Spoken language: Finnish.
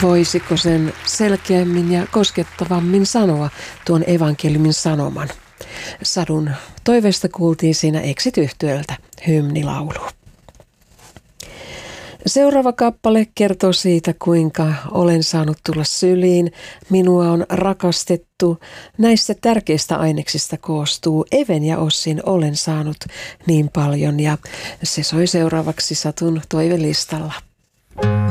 Voisiko sen selkeämmin ja koskettavammin sanoa tuon evankeliumin sanoman? Sadun toiveesta kuultiin siinä Exit-yhtyöltä hymnilaulu. Seuraava kappale kertoo siitä, kuinka olen saanut tulla syliin, minua on rakastettu. Näistä tärkeistä aineksista koostuu Even ja Ossin Olen saanut niin paljon, ja se soi seuraavaksi Satun toivelistalla.